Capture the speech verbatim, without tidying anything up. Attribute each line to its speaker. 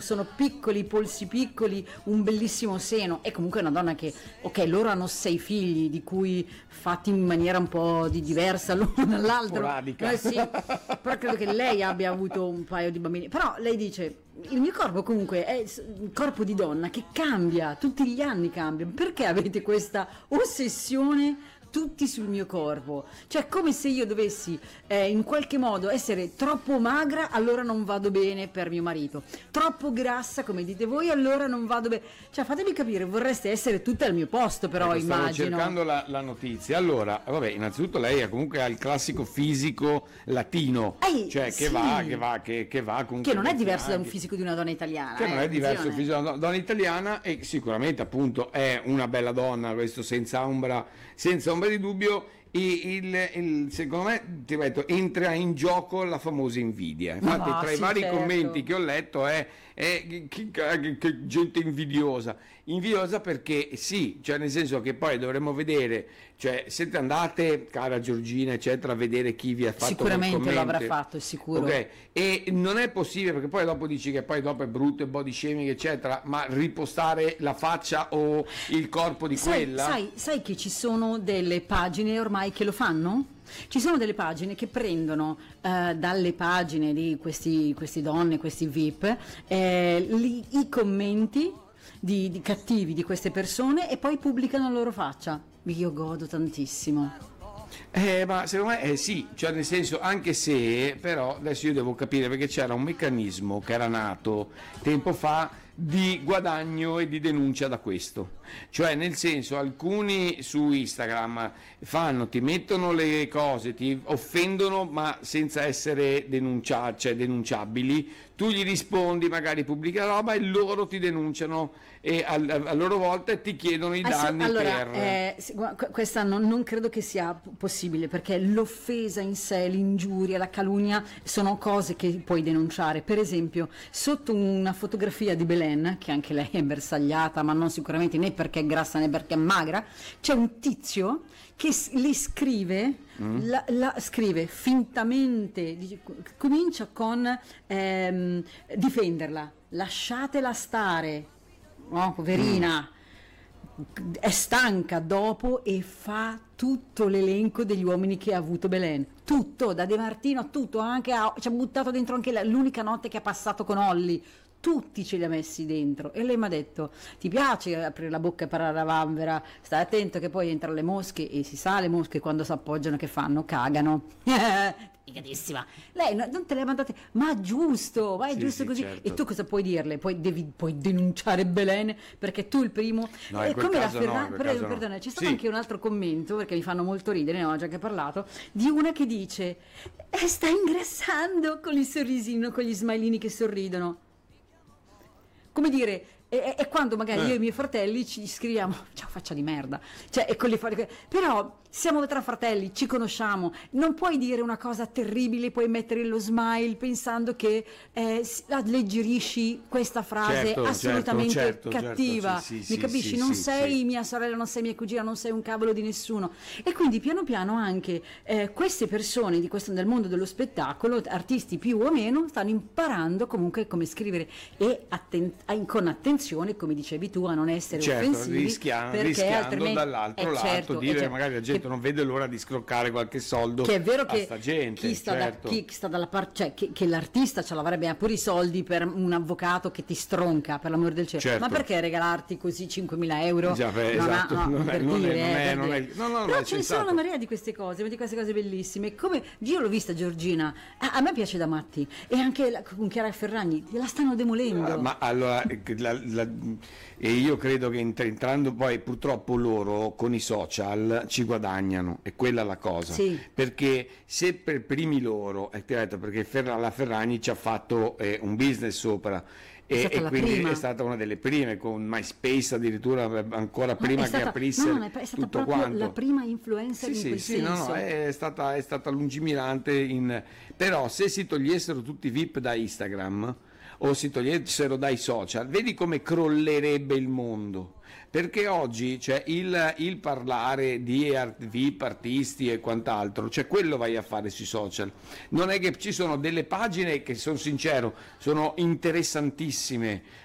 Speaker 1: sono piccoli, polsi piccoli, un bellissimo seno, e comunque è una donna che, ok, loro hanno sei figli, di cui fatti in maniera un po' di diversa l'uno dall'altro,
Speaker 2: sporadica.
Speaker 1: Eh sì, però credo che lei abbia avuto un paio di bambini, però lei dice: il mio corpo comunque è un corpo di donna che cambia, tutti gli anni cambia, perché avete questa ossessione tutti sul mio corpo? Cioè, come se io dovessi eh, in qualche modo essere troppo magra, allora non vado bene per mio marito, troppo grassa come dite voi, allora non vado bene. Cioè, fatemi capire, vorreste essere tutte al mio posto, però
Speaker 2: ecco, stavo
Speaker 1: immagino.
Speaker 2: cercando la, la notizia. Allora, vabbè, innanzitutto lei è comunque ha il classico fisico latino,
Speaker 1: Ehi,
Speaker 2: cioè
Speaker 1: sì.
Speaker 2: che va, che va, che, che va comunque,
Speaker 1: che non è diverso da un
Speaker 2: fianchi.
Speaker 1: fisico di una donna italiana,
Speaker 2: Che
Speaker 1: eh,
Speaker 2: non è diverso il
Speaker 1: attenzione.
Speaker 2: fisico di una donna italiana, e sicuramente appunto è una bella donna, questo senza ombra, senza ombra di dubbio. Il, il, secondo me, ti ripeto, entra in gioco la famosa invidia. Infatti,
Speaker 1: Ah,
Speaker 2: tra i
Speaker 1: sì,
Speaker 2: vari
Speaker 1: certo.
Speaker 2: commenti che ho letto è, è che, che- che gente invidiosa. Invidiosa perché sì, cioè nel senso che poi dovremmo vedere, cioè siete andate, cara Giorgina, eccetera, a vedere chi vi ha fatto
Speaker 1: Sicuramente
Speaker 2: quel
Speaker 1: lo
Speaker 2: commento.
Speaker 1: avrà fatto, è sicuro.
Speaker 2: Ok, e non è possibile, perché poi dopo dici che poi dopo è brutto e body shaming, eccetera, ma ripostare la faccia o il corpo di
Speaker 1: Sai,
Speaker 2: quella.
Speaker 1: sai, sai che ci sono delle pagine ormai che lo fanno? Ci sono delle pagine che prendono eh, dalle pagine di questi, questi donne, questi V I P, eh, li- i commenti di, di cattivi di queste persone, e poi pubblicano la loro faccia. Io godo tantissimo.
Speaker 2: Eh, ma secondo me eh, sì, cioè nel senso, anche se però adesso io devo capire, perché c'era un meccanismo che era nato tempo fa di guadagno e di denuncia da questo, cioè nel senso, alcuni su Instagram fanno, ti mettono le cose, ti offendono ma senza essere denunciati, cioè denunciabili, tu gli rispondi, magari pubblica roba e loro ti denunciano e a, a loro volta ti chiedono i
Speaker 1: Ah, sì,
Speaker 2: danni
Speaker 1: allora,
Speaker 2: per...
Speaker 1: eh, sì, gu- qu- questa non, non credo che sia p- possibile, perché l'offesa in sé, l'ingiuria, la calunnia sono cose che puoi denunciare. Per esempio, sotto una fotografia di Belen, che anche lei è bersagliata, ma non sicuramente né perché è grassa né perché è magra, c'è un tizio che s- le scrive,
Speaker 2: Mm.
Speaker 1: la, la scrive fintamente, dice- comincia con ehm, difenderla, lasciatela stare, no, poverina. È stanca dopo, e fa tutto l'elenco degli uomini che ha avuto Belen, tutto, da De Martino a tutto, anche a, ci ha buttato dentro anche la- l'unica notte che ha passato con Olli, tutti ce li ha messi dentro. E lei mi ha detto: ti piace aprire la bocca e parlare alla vanvera, stai attento che poi entrano le mosche, e si sa, le mosche quando si appoggiano che fanno? Cagano. Figatissima. Lei no- non te le ha mandate, ma giusto, ma è
Speaker 2: Sì,
Speaker 1: giusto
Speaker 2: sì,
Speaker 1: così.
Speaker 2: certo.
Speaker 1: E tu cosa puoi dirle? Poi devi puoi denunciare Belen perché tu il primo.
Speaker 2: No, in
Speaker 1: E
Speaker 2: quel
Speaker 1: come la
Speaker 2: caso no,
Speaker 1: Ferragni,
Speaker 2: in quel
Speaker 1: però,
Speaker 2: caso no.
Speaker 1: perdona, c'è stato
Speaker 2: Sì.
Speaker 1: anche un altro commento, perché mi fanno molto ridere, ne ho già che parlato, di una che dice: eh, sta ingrassando, con il sorrisino, con gli smilini che sorridono. Come dire, è, è quando magari
Speaker 2: Eh.
Speaker 1: io e i miei fratelli ci scriviamo: ciao faccia di merda, cioè, e con le fa- però siamo tra fratelli, ci conosciamo, non puoi dire una cosa terribile, puoi mettere lo smile pensando che eh, s- alleggerisci questa frase
Speaker 2: Certo,
Speaker 1: assolutamente
Speaker 2: certo, certo,
Speaker 1: cattiva,
Speaker 2: certo, sì,
Speaker 1: mi
Speaker 2: sì,
Speaker 1: capisci?
Speaker 2: sì,
Speaker 1: non
Speaker 2: sì,
Speaker 1: sei
Speaker 2: sì.
Speaker 1: mia sorella, non sei mia cugina, non sei un cavolo di nessuno. E quindi piano piano anche eh, queste persone di questo, del mondo dello spettacolo, artisti più o meno, stanno imparando comunque come scrivere, e atten- a- con attenzione, come dicevi tu, a non essere
Speaker 2: Certo,
Speaker 1: offensivi,
Speaker 2: rischia-
Speaker 1: perché
Speaker 2: rischiando
Speaker 1: altrimenti
Speaker 2: dall'altro
Speaker 1: eh,
Speaker 2: lato
Speaker 1: certo,
Speaker 2: dire
Speaker 1: eh, certo,
Speaker 2: magari la gente
Speaker 1: che-
Speaker 2: non vede l'ora di scroccare qualche soldo
Speaker 1: che è vero
Speaker 2: a
Speaker 1: che
Speaker 2: sta gente,
Speaker 1: chi sta,
Speaker 2: certo.
Speaker 1: da, chi sta dalla parte, cioè che, che l'artista ce l'avrebbe pure i soldi per un avvocato che ti stronca, per l'amor del cielo,
Speaker 2: Certo.
Speaker 1: ma perché regalarti così cinquemila euro?
Speaker 2: Già, beh,
Speaker 1: Non ha-
Speaker 2: esatto,
Speaker 1: no,
Speaker 2: non è-
Speaker 1: per
Speaker 2: non è-
Speaker 1: dire,
Speaker 2: non
Speaker 1: eh,
Speaker 2: è-
Speaker 1: per
Speaker 2: non è-
Speaker 1: dire.
Speaker 2: no, no, no,
Speaker 1: Però
Speaker 2: è
Speaker 1: ce ne sono
Speaker 2: sensato.
Speaker 1: una marea di queste cose, di queste cose bellissime. Come io l'ho vista Giorgina, a, a me piace da matti, e anche la- con Chiara Ferragni la stanno demolendo.
Speaker 2: Ah, ma allora eh, la- la- e io credo che entr- entrando poi purtroppo loro con i social ci guadagnano, è quella la cosa,
Speaker 1: Sì.
Speaker 2: perché se per primi loro, eh, ti ho detto, perché Ferra- la Ferragni ci ha fatto eh, un business sopra,
Speaker 1: È
Speaker 2: e,
Speaker 1: stata
Speaker 2: e
Speaker 1: la
Speaker 2: quindi
Speaker 1: prima.
Speaker 2: è stata una delle prime, con MySpace addirittura, eh, ancora
Speaker 1: Ma
Speaker 2: prima
Speaker 1: è
Speaker 2: che
Speaker 1: stata,
Speaker 2: aprisse
Speaker 1: no, no, è stata
Speaker 2: tutto
Speaker 1: proprio
Speaker 2: quanto.
Speaker 1: la prima influencer
Speaker 2: Sì,
Speaker 1: in
Speaker 2: sì,
Speaker 1: quel
Speaker 2: sì, no,
Speaker 1: senso.
Speaker 2: no, è stata, è stata lungimirante, in... però se si togliessero tutti i V I P da Instagram o si togliessero dai social, vedi come crollerebbe il mondo, perché oggi c'è il, il parlare di art- V I P, artisti e quant'altro, cioè quello vai a fare sui social. Non è che ci sono delle pagine che, sono sincero, sono interessantissime,